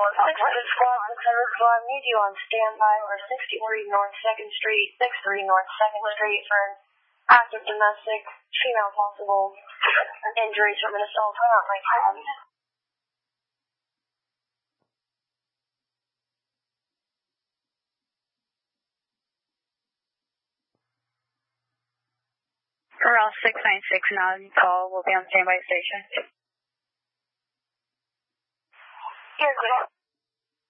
I need you on standby over 63 North 2nd Street, 63 North 2nd Street for an active domestic female possible injuries from an assault. Route 696 now call will be on standby station. You're clear.